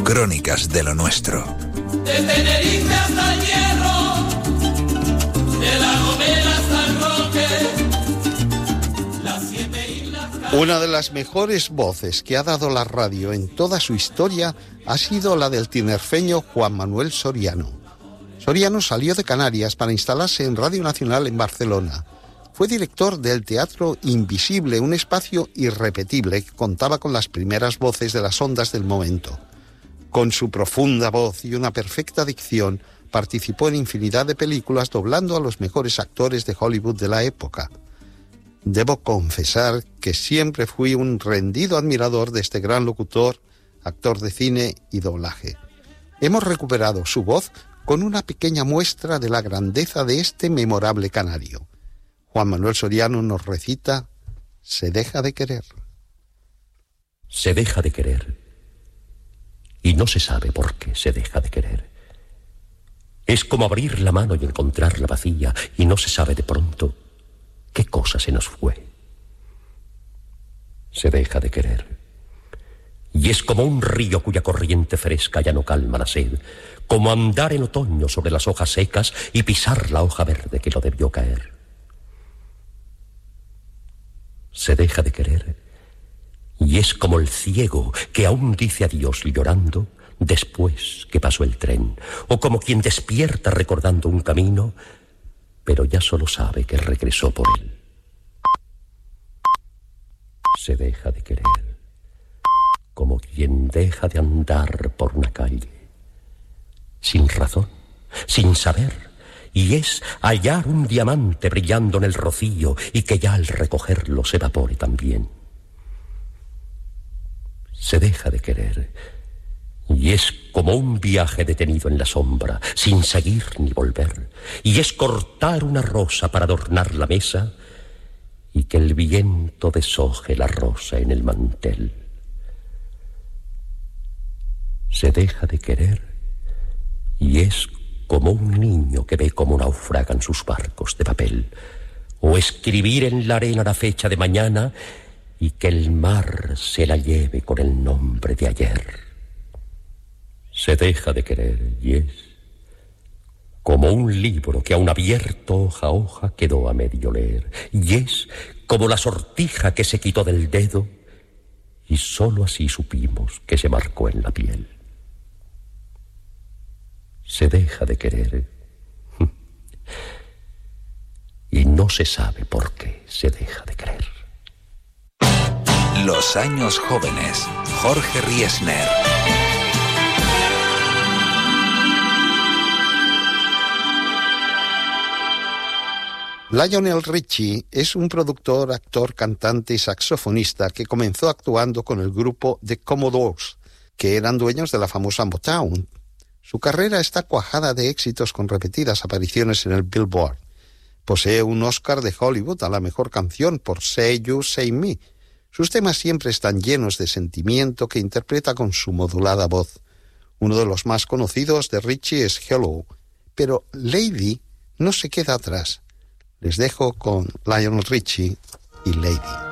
Crónicas de lo nuestro. De Tenerife hasta el Hierro, de La Gomera hasta el Roque, las 7 islas... Una de las mejores voces que ha dado la radio en toda su historia ha sido la del tinerfeño Juan Manuel Soriano. Soriano salió de Canarias para instalarse en Radio Nacional en Barcelona. Fue director del Teatro Invisible, un espacio irrepetible que contaba con las primeras voces de las ondas del momento. Con su profunda voz y una perfecta dicción, participó en infinidad de películas doblando a los mejores actores de Hollywood de la época. Debo confesar que siempre fui un rendido admirador de este gran locutor, actor de cine y doblaje. Hemos recuperado su voz con una pequeña muestra de la grandeza de este memorable canario. Juan Manuel Soriano nos recita Se deja de querer. Se deja de querer. Y no se sabe por qué se deja de querer. Es como abrir la mano y encontrarla vacía, y no se sabe de pronto qué cosa se nos fue. Se deja de querer. Y es como un río cuya corriente fresca ya no calma la sed, como andar en otoño sobre las hojas secas y pisar la hoja verde que lo debió caer. Se deja de querer. Y es como el ciego que aún dice adiós llorando después que pasó el tren, o como quien despierta recordando un camino, pero ya solo sabe que regresó por él. Se deja de querer, como quien deja de andar por una calle, sin razón, sin saber, y es hallar un diamante brillando en el rocío y que ya al recogerlo se evapore también. Se deja de querer, y es como un viaje detenido en la sombra, sin seguir ni volver, y es cortar una rosa para adornar la mesa, y que el viento deshoje la rosa en el mantel. Se deja de querer, y es como un niño que ve cómo naufragan sus barcos de papel, o escribir en la arena la fecha de mañana, y que el mar se la lleve con el nombre de ayer. Se deja de querer, y es como un libro que aún abierto hoja a hoja quedó a medio leer, y es como la sortija que se quitó del dedo y sólo así supimos que se marcó en la piel. Se deja de querer, y no se sabe por qué se deja de querer. Los años jóvenes. Jorge Riesner. Lionel Richie es un productor, actor, cantante y saxofonista que comenzó actuando con el grupo The Commodores, que eran dueños de la famosa Motown. Su carrera está cuajada de éxitos con repetidas apariciones en el Billboard. Posee un Oscar de Hollywood a la mejor canción por Say You, Say Me. Sus temas siempre están llenos de sentimiento que interpreta con su modulada voz. Uno de los más conocidos de Richie es Hello, pero Lady no se queda atrás. Les dejo con Lionel Richie y Lady.